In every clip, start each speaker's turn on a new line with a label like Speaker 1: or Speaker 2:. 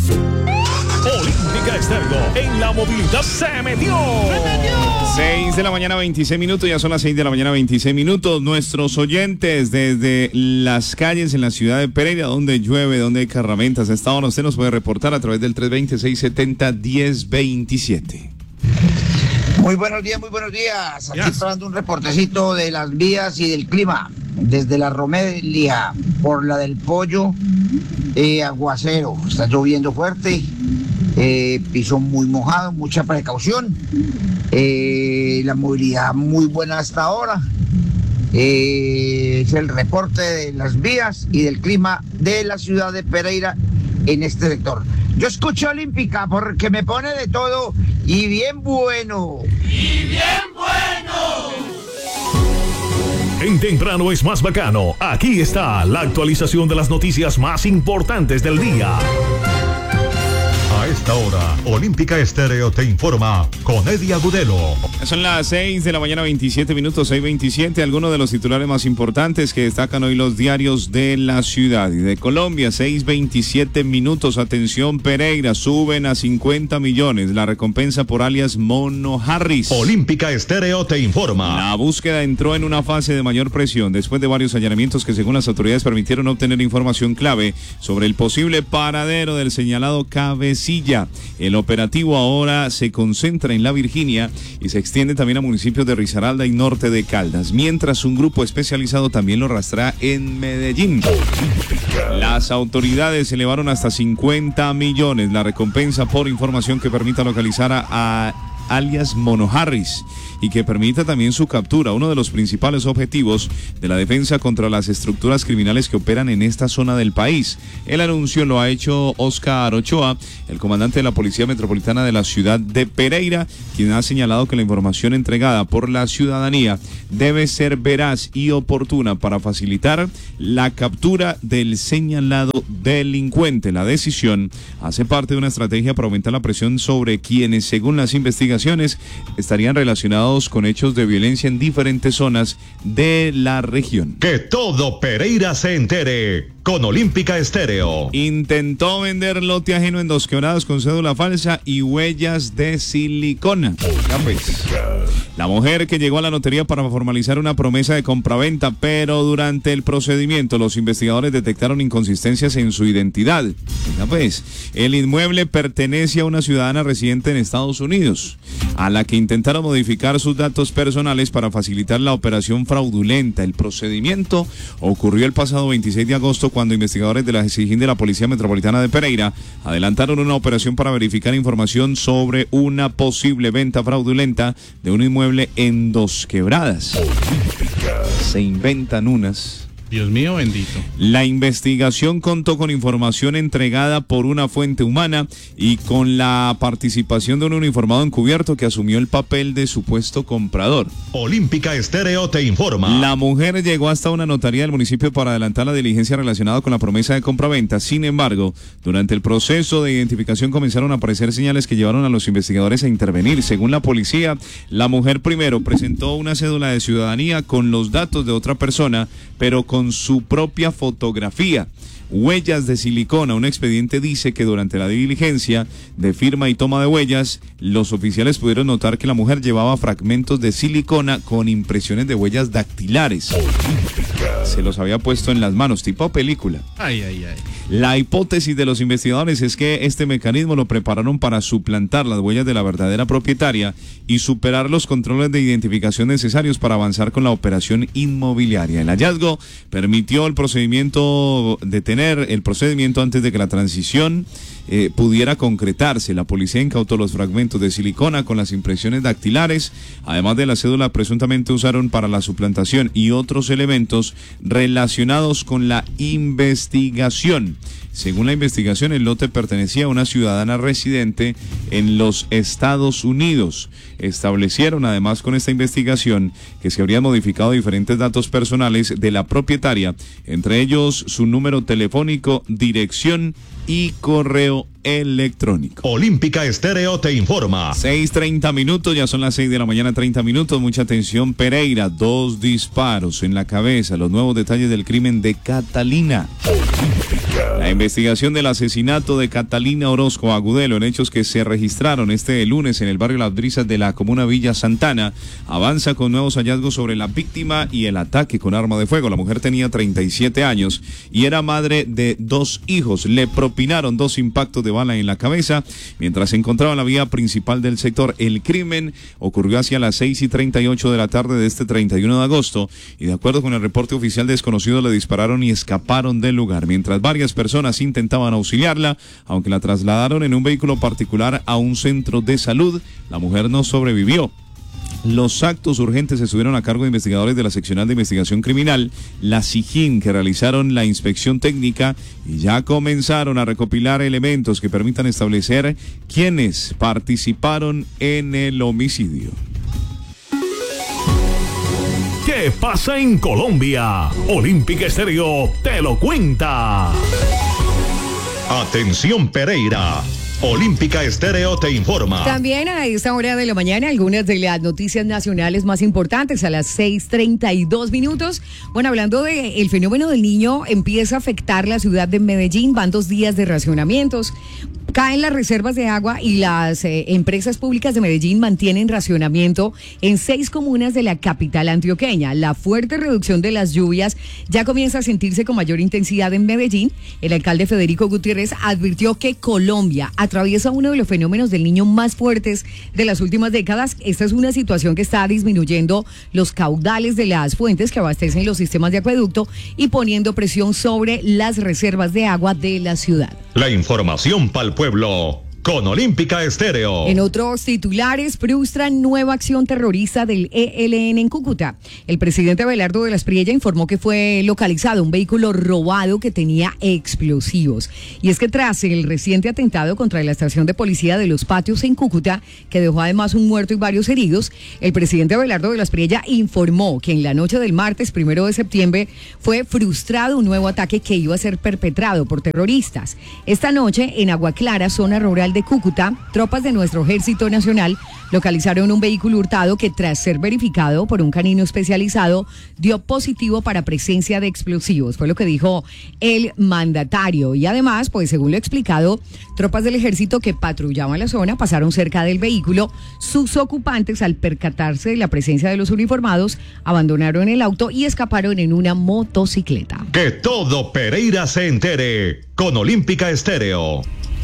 Speaker 1: Olímpica Estéreo en la movilidad se metió.
Speaker 2: 6 de la mañana 26 minutos, ya son las 6 de la mañana 26 minutos. Nuestros oyentes desde las calles en la ciudad de Pereira, donde llueve, donde hay carramentas, a esta hora usted nos puede reportar a través del 320-670-1027.
Speaker 3: Muy buenos días, muy buenos días. Aquí esperando un reportecito de las vías y del clima. Desde la Romelia, por la del Pollo, aguacero. Está lloviendo fuerte, piso muy mojado, mucha precaución. La movilidad muy buena hasta ahora. Es el reporte de las vías y del clima de la ciudad de Pereira en este sector. Yo escucho Olímpica porque me pone de todo y bien bueno.
Speaker 4: ¡Y bien bueno!
Speaker 1: En Temprano es más bacano. Aquí está la actualización de las noticias más importantes del día.
Speaker 5: A esta hora, Olímpica Estéreo te informa con Eddie Agudelo.
Speaker 2: Son las 6 de la mañana 27 minutos, 6:27. Algunos de los titulares más importantes que destacan hoy los diarios de la ciudad y de Colombia. 6:27 minutos. Atención, Pereira, suben a 50 millones la recompensa por alias Mono Harris.
Speaker 5: Olímpica Estéreo te informa.
Speaker 2: La búsqueda entró en una fase de mayor presión después de varios allanamientos que, según las autoridades, permitieron obtener información clave sobre el posible paradero del señalado cabecilla. El operativo ahora se concentra en La Virginia y se extiende también a municipios de Risaralda y norte de Caldas, mientras un grupo especializado también lo rastrea en Medellín. Las autoridades elevaron hasta 50 millones la recompensa por información que permita localizar a alias Mono Harris y que permita también su captura, uno de los principales objetivos de la defensa contra las estructuras criminales que operan en esta zona del país. El anuncio lo ha hecho Oscar Ochoa, el comandante de la Policía Metropolitana de la ciudad de Pereira, quien ha señalado que la información entregada por la ciudadanía debe ser veraz y oportuna para facilitar la captura del señalado delincuente. La decisión hace parte de una estrategia para aumentar la presión sobre quienes, según las investigaciones, estarían relacionados con hechos de violencia en diferentes zonas de la región.
Speaker 5: Que todo Pereira se entere con Olímpica Estéreo.
Speaker 2: Intentó vender lote ajeno en Dos Quebradas con cédula falsa y huellas de silicona. Ya pues. La mujer que llegó a la notaría para formalizar una promesa de compraventa, pero durante el procedimiento los investigadores detectaron inconsistencias en su identidad. Ya pues. El inmueble pertenece a una ciudadana residente en Estados Unidos, a la que intentaron modificar sus datos personales para facilitar la operación fraudulenta. El procedimiento ocurrió el pasado 26 de agosto cuando investigadores de la SIGIN de la Policía Metropolitana de Pereira adelantaron una operación para verificar información sobre una posible venta fraudulenta de un inmueble en Dos Quebradas. Se inventan unas.
Speaker 6: Dios mío bendito.
Speaker 2: La investigación contó con información entregada por una fuente humana y con la participación de un uniformado encubierto que asumió el papel de supuesto comprador.
Speaker 5: Olímpica Estéreo te informa.
Speaker 2: La mujer llegó hasta una notaría del municipio para adelantar la diligencia relacionada con la promesa de compraventa. Sin embargo, durante el proceso de identificación comenzaron a aparecer señales que llevaron a los investigadores a intervenir. Según la policía, la mujer primero presentó una cédula de ciudadanía con los datos de otra persona, pero con su propia fotografía. Huellas de silicona. Un expediente dice que durante la diligencia de firma y toma de huellas, los oficiales pudieron notar que la mujer llevaba fragmentos de silicona con impresiones de huellas dactilares. Se los había puesto en las manos, tipo película.
Speaker 6: Ay, ay, ay.
Speaker 2: La hipótesis de los investigadores es que este mecanismo lo prepararon para suplantar las huellas de la verdadera propietaria y superar los controles de identificación necesarios para avanzar con la operación inmobiliaria. El hallazgo permitió detener el procedimiento antes de que la transición pudiera concretarse. La policía incautó los fragmentos de silicona con las impresiones dactilares, además de la cédula presuntamente usaron para la suplantación, y otros elementos relacionados con la investigación. Según la investigación, el lote pertenecía a una ciudadana residente en los Estados Unidos. Establecieron además con esta investigación que se habrían modificado diferentes datos personales de la propietaria, entre ellos su número telefónico, dirección y correo electrónico.
Speaker 5: Olímpica Estéreo te informa.
Speaker 2: 6:30 minutos, ya son las 6 de la mañana, 30 minutos. Mucha atención, Pereira, 2 disparos en la cabeza. Los nuevos detalles del crimen de Catalina. La investigación del asesinato de Catalina Orozco Agudelo en hechos que se registraron este lunes en el barrio Las Brisas de la comuna Villa Santana avanza con nuevos hallazgos sobre la víctima y el ataque con arma de fuego. La mujer tenía 37 años y era madre de 2 hijos. Le propinaron 2 impactos de bala en la cabeza mientras se encontraba en la vía principal del sector. El crimen ocurrió hacia las 6:38 de la tarde de este 31 de agosto y de acuerdo con el reporte oficial, desconocidos le dispararon y escaparon del lugar, mientras varias personas intentaban auxiliarla, aunque la trasladaron en un vehículo particular a un centro de salud. La mujer no sobrevivió. Los actos urgentes estuvieron a cargo de investigadores de la Seccional de Investigación Criminal, la SIJIN, que realizaron la inspección técnica y ya comenzaron a recopilar elementos que permitan establecer quiénes participaron en el homicidio.
Speaker 1: ¿Qué pasa en Colombia? Olímpica Estéreo te lo cuenta.
Speaker 5: Atención Pereira. Olímpica Estéreo te informa.
Speaker 6: También a esta hora de la mañana algunas de las noticias nacionales más importantes a las 6:32 minutos. Bueno, hablando del fenómeno del Niño, empieza a afectar la ciudad de Medellín. Van 2 días de racionamientos. Caen las reservas de agua y las empresas públicas de Medellín mantienen racionamiento en 6 comunas de la capital antioqueña. La fuerte reducción de las lluvias ya comienza a sentirse con mayor intensidad en Medellín. El alcalde Federico Gutiérrez advirtió que Colombia atraviesa uno de los fenómenos del Niño más fuertes de las últimas décadas. Esta es una situación que está disminuyendo los caudales de las fuentes que abastecen los sistemas de acueducto y poniendo presión sobre las reservas de agua de la ciudad.
Speaker 5: La información para el pueblo con Olímpica Estéreo.
Speaker 6: En otros titulares, frustran nueva acción terrorista del ELN en Cúcuta. El presidente Abelardo de la Espriella informó que fue localizado un vehículo robado que tenía explosivos. Y es que tras el reciente atentado contra la estación de policía de Los Patios en Cúcuta, que dejó además un muerto y varios heridos, el presidente Abelardo de la Espriella informó que en la noche del martes 1 de septiembre fue frustrado un nuevo ataque que iba a ser perpetrado por terroristas. Esta noche, en Agua Clara, zona rural de Cúcuta, tropas de nuestro Ejército Nacional localizaron un vehículo hurtado que, tras ser verificado por un canino especializado, dio positivo para presencia de explosivos. Fue lo que dijo el mandatario. Y además, pues según lo explicado, tropas del Ejército que patrullaban la zona pasaron cerca del vehículo. Sus ocupantes, al percatarse de la presencia de los uniformados, abandonaron el auto y escaparon en una motocicleta.
Speaker 5: Que todo Pereira se entere con Olímpica Estéreo.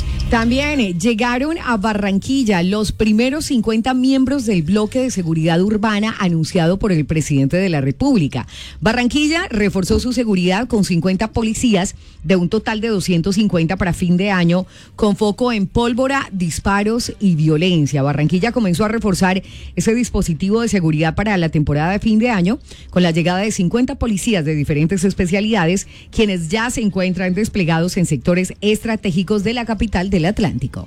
Speaker 6: También llegaron a Barranquilla los primeros 50 miembros del bloque de seguridad urbana anunciado por el presidente de la República. Barranquilla reforzó su seguridad con 50 policías de un total de 250 para fin de año, con foco en pólvora, disparos y violencia. Barranquilla comenzó a reforzar ese dispositivo de seguridad para la temporada de fin de año con la llegada de 50 policías de diferentes especialidades, quienes ya se encuentran desplegados en sectores estratégicos de la capital del Atlántico.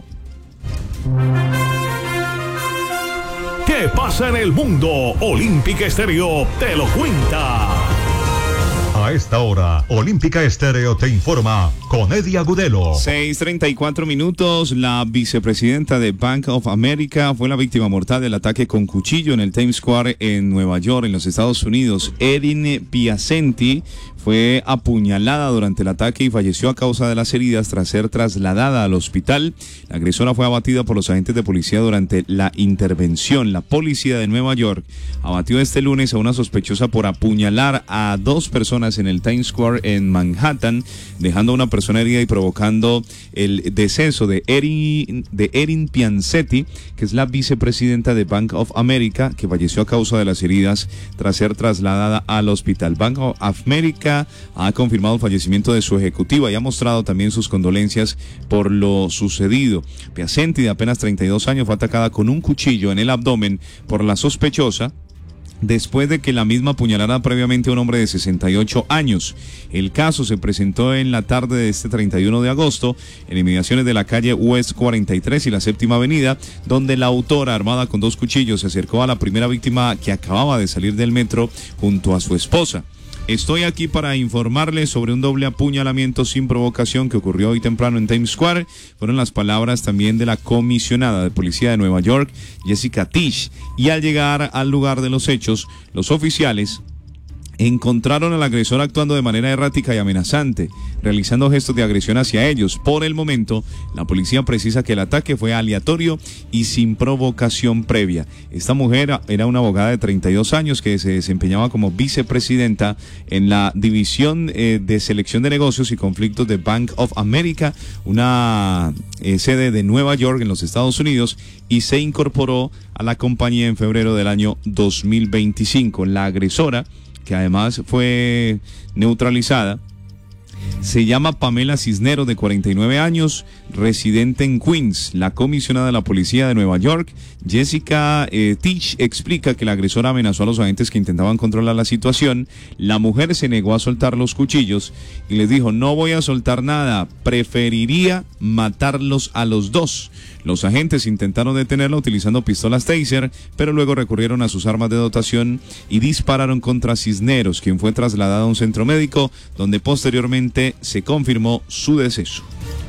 Speaker 1: ¿Qué pasa en el mundo? Olímpica Estéreo te lo cuenta.
Speaker 5: A esta hora, Olímpica Estéreo te informa con Eddie Agudelo.
Speaker 2: 6:34 minutos. La vicepresidenta de Bank of America fue la víctima mortal del ataque con cuchillo en el Times Square en Nueva York, en los Estados Unidos. Erin Piacenti fue apuñalada durante el ataque y falleció a causa de las heridas tras ser trasladada al hospital. La agresora fue abatida por los agentes de policía durante la intervención. La policía de Nueva York abatió este lunes a una sospechosa por apuñalar a 2 personas en el Times Square en Manhattan, dejando a una persona herida y provocando el deceso de Erin Piacenti, que es la vicepresidenta de Bank of America, que falleció a causa de las heridas tras ser trasladada al hospital. Bank of America ha confirmado el fallecimiento de su ejecutiva y ha mostrado también sus condolencias por lo sucedido. Piacenti, de apenas 32 años, fue atacada con un cuchillo en el abdomen por la sospechosa, después de que la misma apuñalara previamente a un hombre de 68 años. El caso se presentó en la tarde de este 31 de agosto en inmediaciones de la calle West 43 y la Séptima Avenida, donde la autora, armada con 2 cuchillos, se acercó a la primera víctima que acababa de salir del metro junto a su esposa. Estoy aquí para informarles sobre un doble apuñalamiento sin provocación que ocurrió hoy temprano en Times Square. Fueron las palabras también de la comisionada de policía de Nueva York, Jessica Tisch. Y al llegar al lugar de los hechos, los oficiales encontraron al agresor actuando de manera errática y amenazante, realizando gestos de agresión hacia ellos. Por el momento, la policía precisa que el ataque fue aleatorio y sin provocación previa. Esta mujer era una abogada de 32 años que se desempeñaba como vicepresidenta en la división de selección de negocios y conflictos de Bank of America, una sede de Nueva York en los Estados Unidos, y se incorporó a la compañía en febrero del año 2025. La agresora, que además fue neutralizada, se llama Pamela Cisneros, de 49 años, residente en Queens. La comisionada de la policía de Nueva York, Jessica Teach, explica que la agresora amenazó a los agentes que intentaban controlar la situación. La mujer se negó a soltar los cuchillos y les dijo: no voy a soltar nada, preferiría matarlos a los dos. Los agentes intentaron detenerla utilizando pistolas Taser, pero luego recurrieron a sus armas de dotación y dispararon contra Cisneros, quien fue trasladada a un centro médico donde posteriormente se confirmó su deceso.